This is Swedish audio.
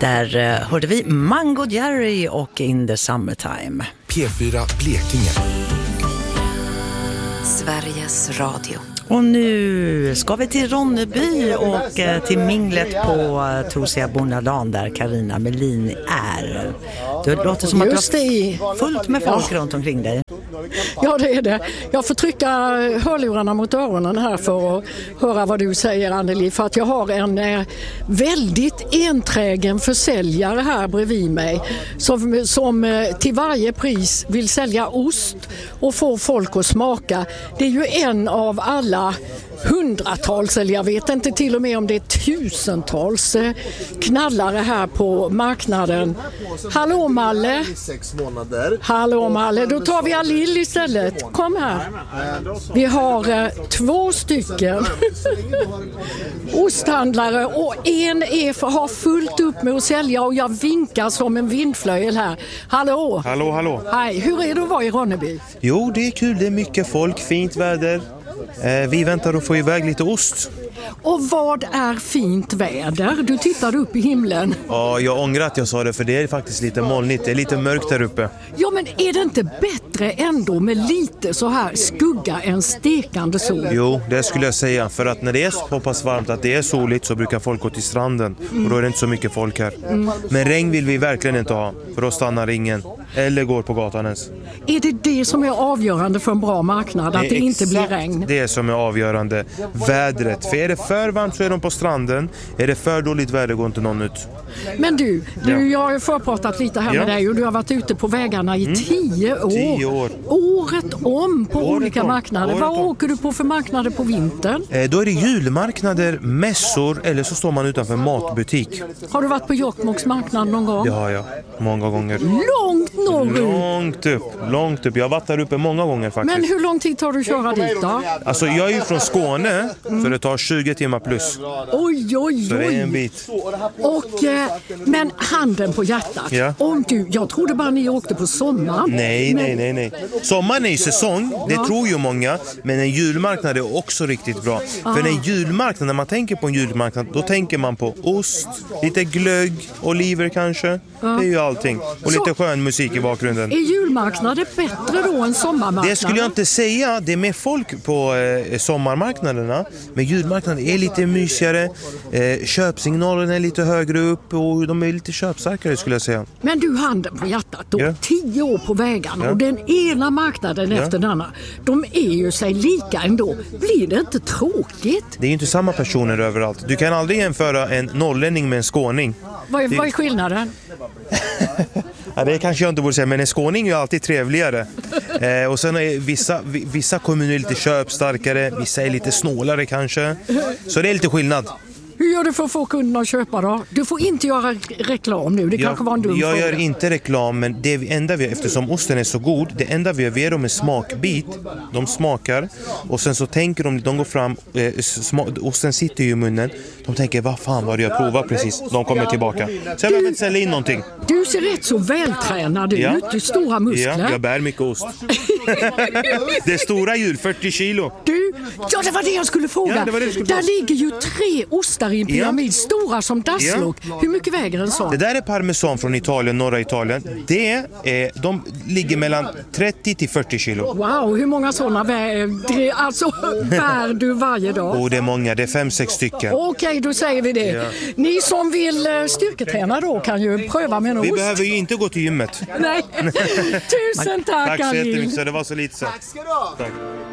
Där hörde vi Mango Jerry och In the Summertime. P4 Blekinge. Sveriges Radio. Och nu ska vi till Ronneby och till minglet på Trosia Bondadan där Carina Melin är. Det låter som att du har fullt med folk runt omkring dig. Ja, det är det. Jag får trycka hörlurarna mot öronen här för att höra vad du säger, Anneli. För att jag har en väldigt enträgen försäljare här bredvid mig som till varje pris vill sälja ost och få folk att smaka. Det är ju en av alla hundratals, eller jag vet inte till och med om det är tusentals knallare här på marknaden. Hallå Malle! Hallå Malle, då tar vi Alil istället. Kom här. Vi har 2 stycken osthandlare och en har fullt upp med att sälja och jag vinkar som en vindflöjel här. Hallå! Hallå. Hej, hur är det att vara i Ronneby? Jo, det är kul. Det är mycket folk, fint väder. Vi väntar att få iväg lite ost. Och vad är fint väder? Du tittar upp i himlen. Ja, jag ångrar att jag sa det för det är faktiskt lite molnigt. Det är lite mörkt där uppe. Ja, men är det inte bättre ändå med lite så här skugga än stekande sol? Jo, det skulle jag säga. För att när det är så pass varmt att det är soligt så brukar folk gå till stranden. Och då är det inte så mycket folk här. Men regn vill vi verkligen inte ha. För då stannar ingen. Eller går på gatan ens. Är det som är avgörande för en bra marknad? Att det inte blir regn? Det som är avgörande. Vädret. För är det för varmt så är de på stranden. Är det för dåligt väder går inte någon ut. Men du jag har ju förpratat lite här med dig och du har varit ute på vägarna i 10 år. 10 år. Året om på olika marknader. Vad åker du på för marknader på vintern? Då är det julmarknader, mässor eller så står man utanför matbutik. Har du varit på Jokkmokks marknad någon gång? Det har jag, många gånger. Långt norrut? Långt upp. Jag har varit där uppe många gånger faktiskt. Men hur lång tid tar du att köra dit då? Alltså jag är ju från Skåne så det tar 20 timmar plus. Oj. Så det är en bit. Och, men handen på hjärtat. Ja. Jag trodde bara ni åkte på sommaren. Nej. Sommaren är ju säsong, det tror ju många. Men en julmarknad är också riktigt bra. För en julmarknad, när man tänker på en julmarknad, då tänker man på ost, lite glögg, oliver kanske. Det är ju allting. Och lite skön musik i bakgrunden. Är julmarknader bättre då än sommarmarknader? Det skulle jag inte säga. Det är mer folk på sommarmarknaderna. Men julmarknaden är lite mysigare. Köpsignalen är lite högre upp och de är lite köpstarkare skulle jag säga. Men du, handen på hjärtat då. 10 år på vägarna och den ena marknaden efter den andra. De är ju sig lika ändå. Blir det inte tråkigt? Det är ju inte samma personer överallt. Du kan aldrig jämföra en norrlänning med en skåning. Vad är skillnaden? Ja, det kanske jag inte borde säga, men en skåning är ju alltid trevligare. Och sen är vissa kommuner lite köpstarkare, vissa är lite snålare kanske. Så det är lite skillnad. Hur gör du för att få kunderna att köpa då? Du får inte göra reklam nu, det kanske var en dum fråga. Jag gör inte reklam, men det enda vi, eftersom osten är så god, det enda vi ger dem en smakbit. De smakar och sen så tänker de går fram, osten sitter ju i munnen. De tänker, vad fan var det jag provade precis? De kommer tillbaka. Så jag behöver inte sälja in någonting. Du ser rätt så vältränad ut, du stora muskler. Ja, jag bär mycket ost. Det är stora jul, 40 kilo. Det var det jag skulle fråga. Ja, där ligger ju 3 ostar i en pyramid, stora som dasslock. Hur mycket väger en sån? Det där är parmesan från Italien, norra Italien. De ligger mellan 30 till 40 kilo. Wow, hur många sådana bär du varje dag? Det är många, det är 5-6 stycken. Okej, då säger vi det. Ja. Ni som vill styrketräna då kan ju pröva med en ost. Vi behöver ju inte gå till gymmet. Nej, tusen tack. Tack så jättemycket, så det var så lite så. Tack ska du ha. Tack.